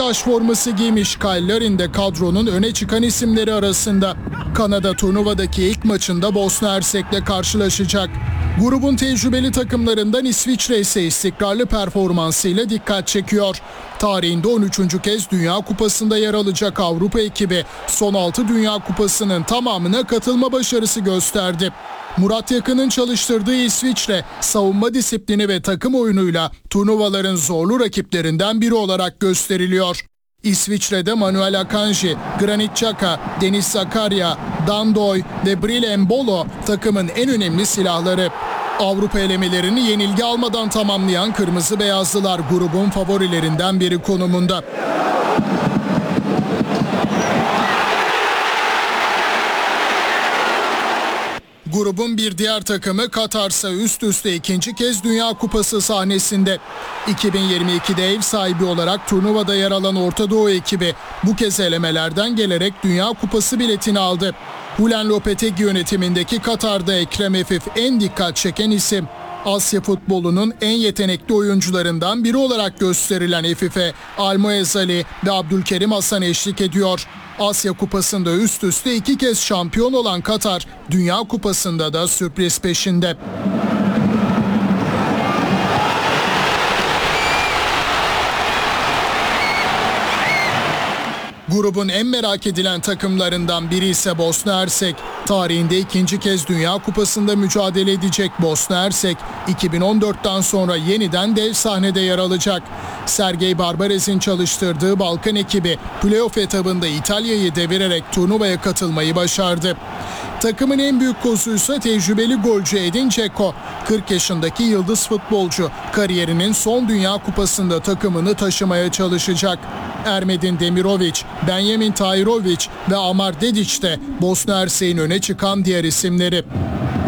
Beşiktaş forması giymiş Kyle Larin de kadronun öne çıkan isimleri arasında. Kanada turnuvadaki ilk maçında Bosna Hersek'le karşılaşacak. Grubun tecrübeli takımlarından İsviçre ise istikrarlı performansıyla dikkat çekiyor. Tarihinde 13. kez Dünya Kupası'nda yer alacak Avrupa ekibi son 6 Dünya Kupası'nın tamamına katılma başarısı gösterdi. Murat Yakın'ın çalıştırdığı İsviçre, savunma disiplini ve takım oyunuyla turnuvaların zorlu rakiplerinden biri olarak gösteriliyor. İsviçre'de Manuel Akanji, Granit Xhaka, Denis Zakaria, Dandoy ve Bril Embolo takımın en önemli silahları. Avrupa elemelerini yenilgi almadan tamamlayan Kırmızı Beyazlılar grubun favorilerinden biri konumunda. Grubun bir diğer takımı Katar'sa üst üste ikinci kez Dünya Kupası sahnesinde. 2022'de ev sahibi olarak turnuvada yer alan Orta Doğu ekibi bu kez elemelerden gelerek Dünya Kupası biletini aldı. Julen Lopetegui yönetimindeki Katar'da Ekrem Efif en dikkat çeken isim. Asya futbolunun en yetenekli oyuncularından biri olarak gösterilen Efif'e Almoez Ali ve Abdülkerim Hasan eşlik ediyor. Asya Kupası'nda üst üste 2 kez şampiyon olan Katar, Dünya Kupası'nda da sürpriz peşinde. Grubun en merak edilen takımlarından biri ise Bosna Hersek. Tarihinde ikinci kez Dünya Kupası'nda mücadele edecek Bosna Hersek, 2014'ten sonra yeniden dev sahnede yer alacak. Sergey Barbarez'in çalıştırdığı Balkan ekibi playoff etabında İtalya'yı devirerek turnuvaya katılmayı başardı. Takımın en büyük kozuysa tecrübeli golcü Edin Dzeko. 40 yaşındaki yıldız futbolcu kariyerinin son Dünya Kupası'nda takımını taşımaya çalışacak. Ermedin Demirovic, Benjamin Tahirovic ve Amar Dedić de Bosna Hersek'in öne çıkan diğer isimleri.